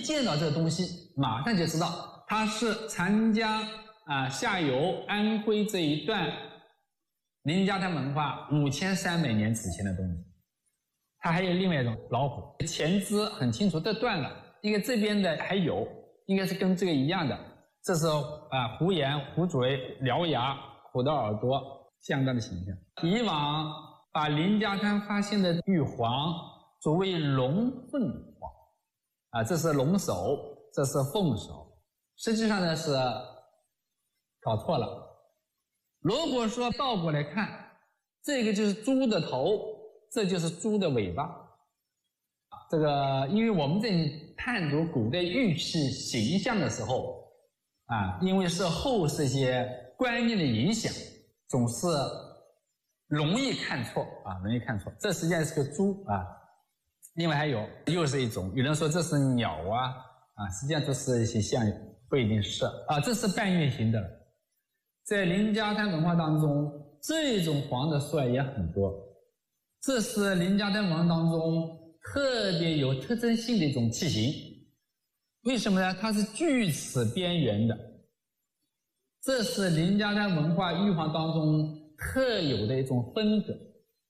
见到这个东西，马上就知道它是长江下游安徽这一段林家滩文化5300年此前的东西。它还有另外一种老虎，前肢很清楚，这断了，应该这边的还有，应该是跟这个一样的。这是虎眼、虎嘴、獠牙、虎的耳朵相当的形象。以往把林家滩发现的玉皇作为龙凤凰这是龙首，这是凤首，实际上呢是搞错了。如果说倒过来看，这个就是猪的头，这就是猪的尾巴。这个因为我们在探读古代玉器形象的时候因为是后世一些观念的影响，总是容易看错容易看错。这实际上是个猪另外还有又是一种，有人说这是鸟实际上这是一些象，不一定是这是半月形的。在林家滩文化当中，这种黄的数也很多。这是林家滩文化当中特别有特征性的一种器形。为什么呢？它是锯齿边缘的。这是林家滩文化玉皇当中特有的一种风格，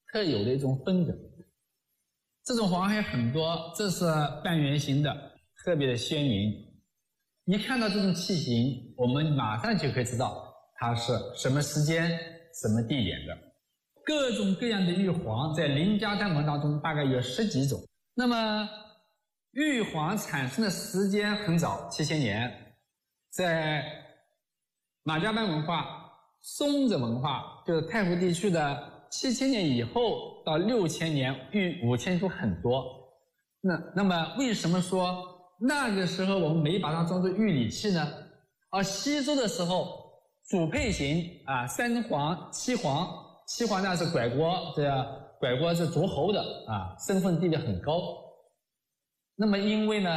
这种黄还有很多，这是半圆形的，特别的鲜明。一看到这种器形，我们马上就可以知道它是什么时间、什么地点的。各种各样的玉皇在林家滩文当中大概有10几种。那么玉皇产生的时间很早，7000年，在马家班文化、松子文化，就是太湖地区的7000年以后到6000年，玉5000都很多。那么为什么说那个时候我们没把它装作玉礼器呢？而西周的时候主配型3皇、7皇，7皇呢是拐国，拐国是诸侯的身份地位很高。那么因为呢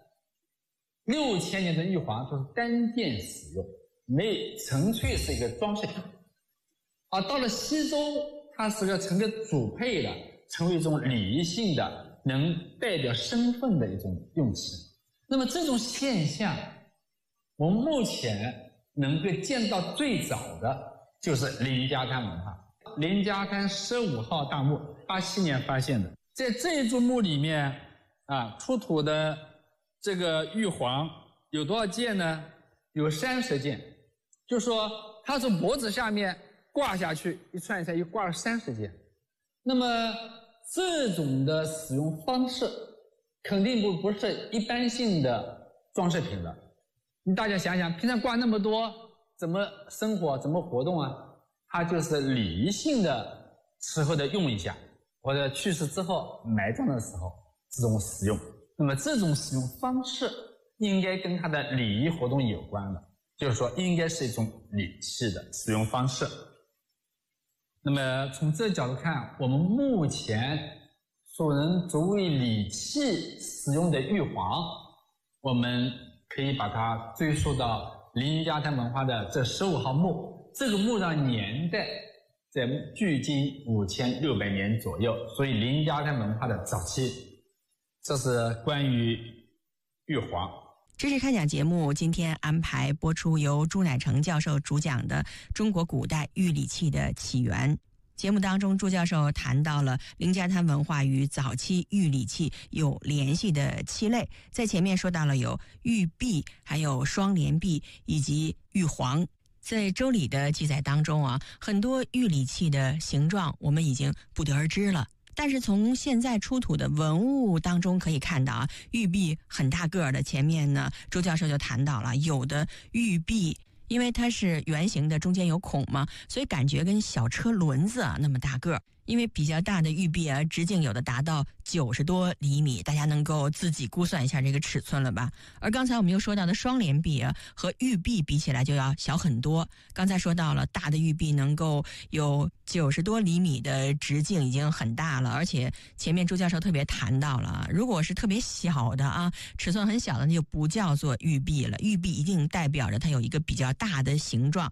6000年的玉皇都是单件使用，纯粹是一个装饰品。到了西周，它是个成个主配的，成为一种礼仪性的，能代表身份的一种用器。那么这种现象，我们目前能够见到最早的就是林家滩文化。林家滩15号大墓，87年发现的。在这座墓里面出土的这个玉皇有多少件呢？有30件，就是说它从脖子下面挂下去，一串一串，又挂了30件。那么这种的使用方式肯定不是一般性的装饰品了。你大家想想，平常挂那么多，怎么生活，怎么活动它就是礼仪性的时候的用一下，或者去世之后埋葬的时候这种使用。那么这种使用方式应该跟它的礼仪活动有关了，就是说应该是一种礼器的使用方式。那么从这角度看，我们目前所能作为礼器使用的玉皇，我们可以把它追溯到林家滩文化的这15号墓。这个墓的年代在距今5600年左右，所以林家滩文化的早期。这是关于玉皇。 知识开讲节目今天安排播出由朱乃成教授主讲的中国古代玉礼器的起源。节目当中，朱教授谈到了林家滩文化与早期玉礼器有联系的7类，在前面说到了有玉璧，还有双联璧以及玉皇。在周礼的记载当中很多玉礼器的形状我们已经不得而知了。但是从现在出土的文物当中可以看到玉璧很大个的。前面呢，周教授就谈到了，有的玉璧因为它是圆形的，中间有孔嘛，所以感觉跟小车轮子那么大个。因为比较大的玉璧直径有的达到90多厘米，大家能够自己估算一下这个尺寸了吧。而刚才我们又说到的双联璧和玉璧比起来就要小很多。刚才说到了大的玉璧能够有90多厘米的直径，已经很大了。而且前面朱教授特别谈到了，如果是特别小的尺寸很小的，那就不叫做玉璧了。玉璧一定代表着它有一个比较大的形状。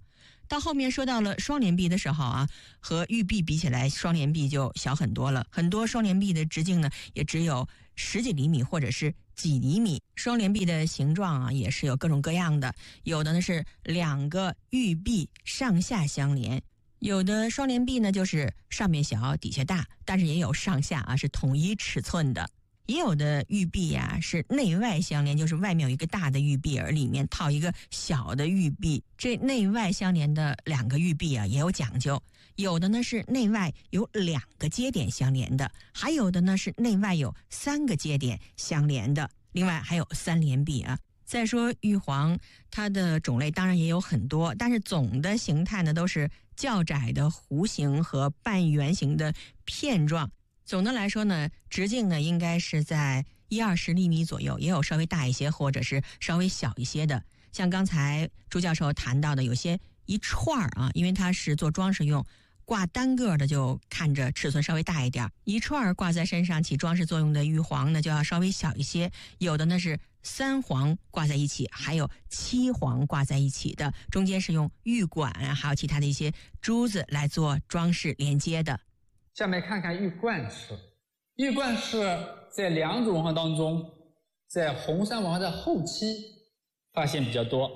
到后面说到了双联璧的时候啊，和玉璧比起来，双联璧就小很多了。很多双联璧的直径呢，也只有10几厘米或者是几厘米。双联璧的形状啊，也是有各种各样的，有的呢是2个玉璧上下相连，有的双联璧呢就是上面小底下大，但是也有上下啊是统一尺寸的。也有的玉璧啊是内外相连，就是外面有一个大的玉璧，而里面套一个小的玉璧。这内外相连的2个玉璧啊也有讲究，有的呢是内外有2个接点相连的，还有的呢是内外有3个接点相连的，另外还有3联璧啊。再说玉皇，它的种类当然也有很多，但是总的形态呢都是较窄的弧形和半圆形的片状。总的来说呢，直径呢应该是在10-20厘米左右，也有稍微大一些或者是稍微小一些的。像刚才朱教授谈到的，有些一串啊，因为它是做装饰用，挂单个的就看着尺寸稍微大一点，一串挂在身上起装饰作用的玉皇呢就要稍微小一些。有的呢是3黄挂在一起，还有7黄挂在一起的，中间是用玉管还有其他的一些珠子来做装饰连接的。 下面看看玉冠饰。玉冠饰在良渚文化当中，在红山文化的后期发现比较多。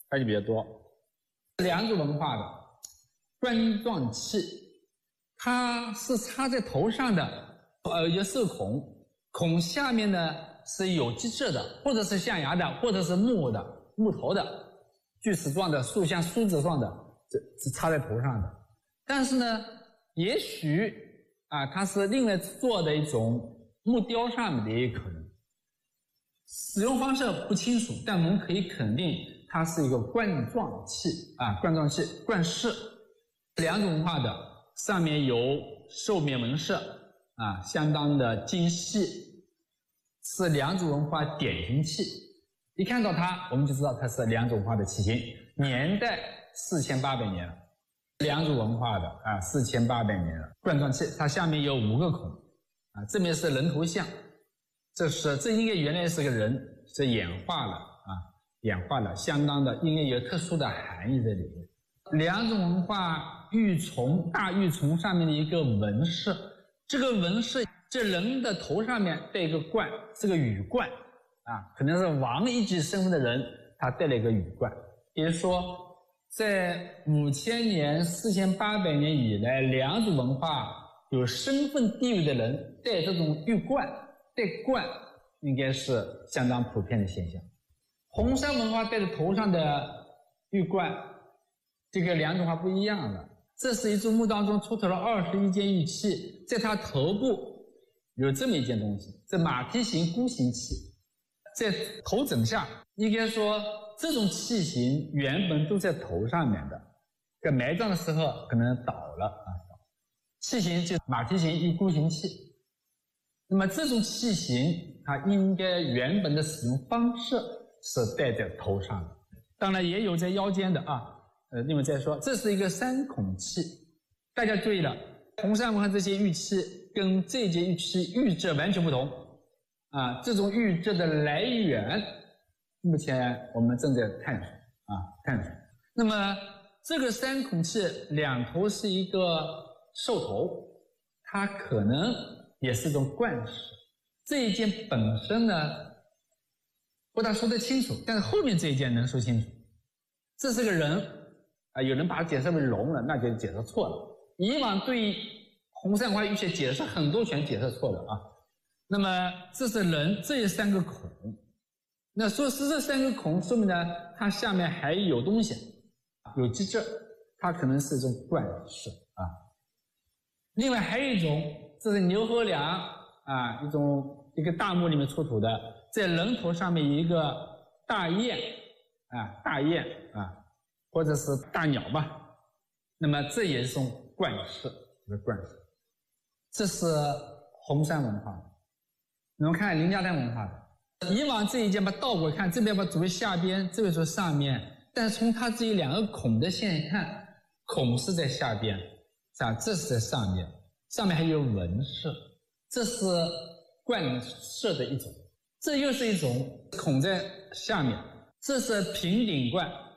良渚文化的冠状器，它是插在头上的，有一个兽孔，孔下面呢是有机质的，或者是象牙的，或者是木头的，锯齿状的，像梳子状的，是插在头上的。但是呢，也许它是另外做的一种木雕上面的也有可能，使用方式不清楚，但我们可以肯定它是一个冠状器冠饰。良渚文化的上面有兽面纹饰相当的精细，是良渚文化典型器。一看到它，我们就知道它是良渚文化的器型，年代4800年了。良渚文化的4800年了，冠状器，它下面有5个孔这边是人头像，这应该原来是个人，是演化了，相当的应该有特殊的含义在里面。良渚文化大玉琮上面的一个纹饰，这个纹饰这人的头上面戴一个冠，是个羽冠可能是王一级身份的人，他戴了一个羽冠。也就是说，在5000年、4800年以来，良渚文化有身份地位的人戴这种玉冠、戴冠，应该是相当普遍的现象。红山文化戴在头上的玉冠，这个良渚文化不一样了。这是一株木当中出土了21件玉器，在它头部有这么一件东西，这马蹄形箍形器，在头枕下，应该说这种器型原本都在头上面的，在埋葬的时候可能倒了器型就是马蹄形一箍形器。那么这种器型它应该原本的使用方式是戴在头上的，当然也有在腰间的另外再说，这是一个3孔器。大家注意了，红山文化这些玉器跟这件玉器玉质完全不同这种玉质的来源目前我们正在探索。那么这个3孔器2头是一个兽头，它可能也是一种冠饰。这一件本身呢不大说得清楚，但是后面这一件能说清楚。这是个人有人把它解释为龙了，那就解释错了。以往对红山文化玉器解释很多全解释错了那么这是人，这有3个孔，那说是这3个孔，说明呢它下面还有东西，有机质，它可能是一种冠饰另外还有一种，这是牛头梁一个大墓里面出土的，在人头上面有一个大雁或者是大鸟吧，那么这也是一种冠饰，这是红山文化的。我们看林家滩文化的，以往这一件把倒过看，这边把主为下边，这边是上面，但是从它这2个孔的线看，孔是在下边这是在上面，上面还有纹饰，这是冠饰的一种。这又是一种孔在下面，这是平顶冠，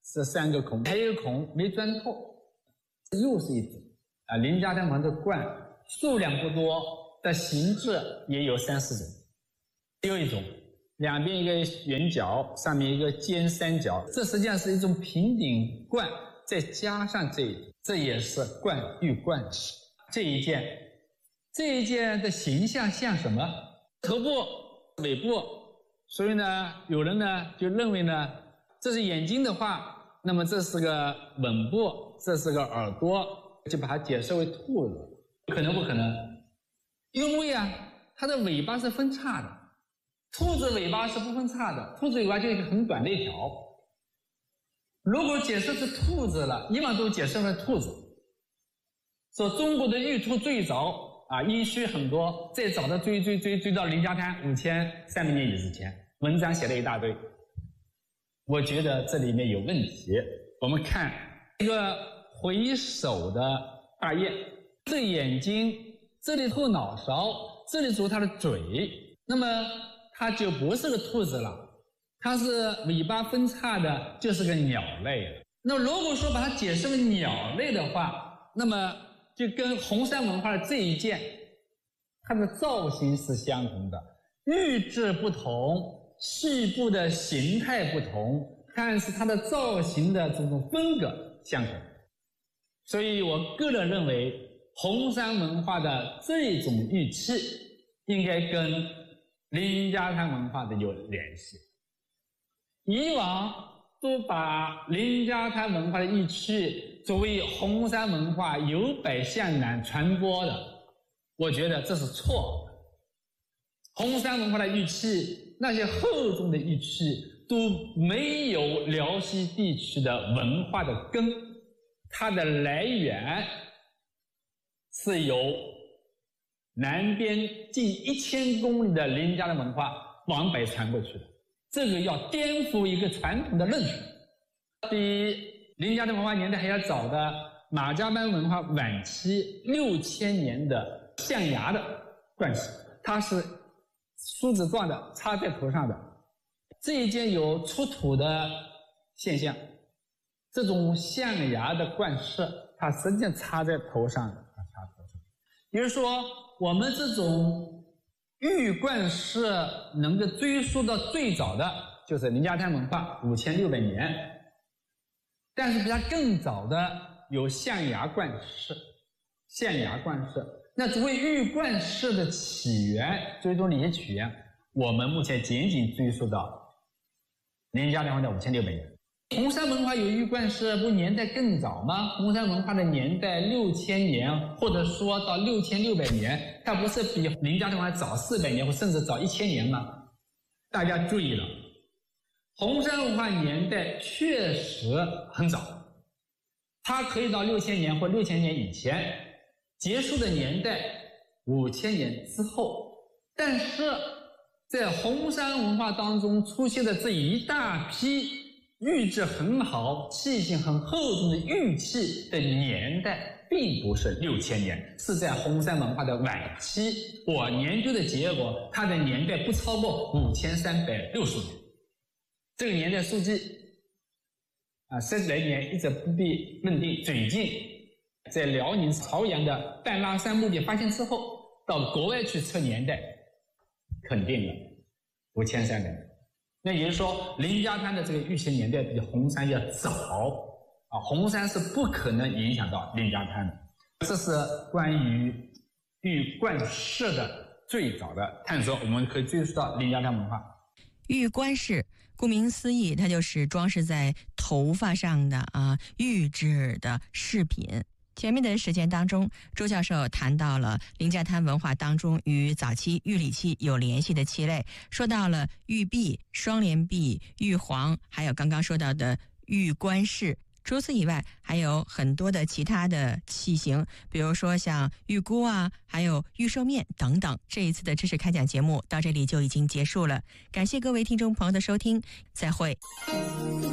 是3个孔，还有孔没钻透，又是一种林家滩文化的冠，数量不多，的形制也有3、4种。又一种，两边一个圆角，上面一个尖三角，这实际上是一种平顶冠，再加上这也是冠玉冠式。这一件的形象像什么？头部、尾部。所以呢，有人呢就认为呢，这是眼睛的话，那么这是个吻部，这是个耳朵，就把它解释为兔子。可能不可能？因为它的尾巴是分叉的，兔子尾巴是不分叉的，兔子尾巴就是很短的一条。如果解释是兔子了，一般都解释为兔子。说中国的玉兔最早殷墟很多，最早的追到林家滩5300年以前，文章写了一大堆。我觉得这里面有问题。我们看一个回首的大雁，这眼睛，这里后脑勺，这里是它的嘴，那么它就不是个兔子了，它是尾巴分叉的，就是个鸟类了。那如果说把它解释为鸟类的话，那么就跟红山文化的这一件，它的造型是相同的，玉质不同，细部的形态不同，但是它的造型的这种风格相同。所以我个人认为，红山文化的这种玉器应该跟林家滩文化的有联系。以往都把林家滩文化的玉器作为红山文化由北向南传播的，我觉得这是错的。红山文化的玉器，那些厚重的玉器都没有辽西地区的文化的根，它的来源是由南边近1000公里的林家滩文化往北传过去的。这个要颠覆一个传统的论述。比林家滩文化年代还要早的马家班文化晚期6000年的象牙的冠饰，它是梳子状的，插在头上的。这一件有出土的现象，这种象牙的冠饰，它实际上插在头上的，比如说我们这种玉冠饰能够追溯到最早的就是林家滩文化5600年，但是比它更早的有象牙冠饰。那作为玉冠饰的起源，最终理起源，我们目前仅仅追溯到林家滩文化5600年。红山文化有玉冠饰，不年代更早吗？红山文化的年代6000年，或者说到6600年，它不是比林家滩文化早400年，或甚至早1000年吗？大家注意了，红山文化年代确实很早，它可以到6000年或6000年以前，结束的年代5000年之后。但是在红山文化当中出现的这一大批玉质很好、器型很厚重的玉器的年代并不是6000年，是在红山文化的晚期。我研究的结果，它的年代不超过5360年。这个年代数据30来年一直不必认定。最近在辽宁朝阳的半拉山墓地发现之后，到国外去测年代，肯定了5300年。那也就是说，林家滩的这个玉器年代比红山要早红山是不可能影响到林家滩的。这是关于玉冠饰的最早的探索，我们可以追溯到林家滩文化。 玉冠饰顾名思义，它就是装饰在头发上的玉质的饰品。前面的时间当中，朱教授谈到了林家滩文化当中与早期玉礼器有联系的器类，说到了玉璧、双联璧、玉璜，还有刚刚说到的玉冠饰。除此以外，还有很多的其他的器型，比如说像玉箍还有玉寿面等等。这一次的知识开讲节目到这里就已经结束了，感谢各位听众朋友的收听，再会。